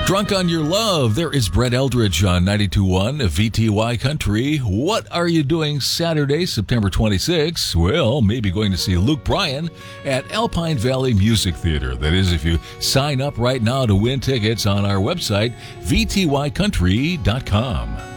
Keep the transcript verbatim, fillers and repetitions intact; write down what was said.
Drunk on Your Love, there is Brett Eldridge on ninety-two point one V T Y Country. What are you doing Saturday, September twenty-sixth? Well, maybe going to see Luke Bryan at Alpine Valley Music Theater. That is, if you sign up right now to win tickets on our website, v t y country dot com.